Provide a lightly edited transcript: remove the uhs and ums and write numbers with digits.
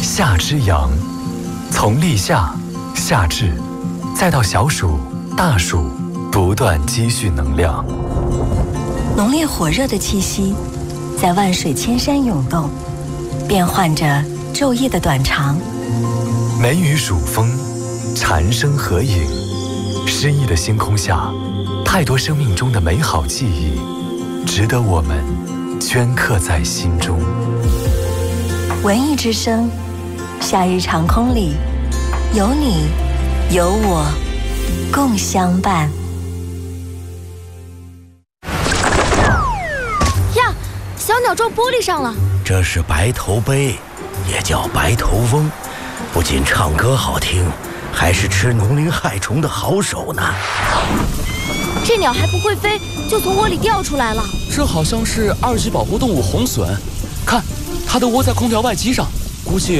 夏之阳，从立夏、夏至，再到小暑、大暑，不断积蓄能量。 浓烈火热的气息，在万水千山涌动，变换着昼夜的短长。 梅雨暑风，蝉声合影，诗意的星空下，太多生命中的美好记忆，值得我们镌刻在心中。 文艺之声，夏日长空里，有你，有我，共相伴。 呀，小鸟撞玻璃上了。 这是白头鹎，也叫白头翁，不仅唱歌好听，还是吃农林害虫的好手呢。 这鸟还不会飞，就从窝里掉出来了。 这好像是2级保护动物红隼，看，它的窝在空调外机上，估计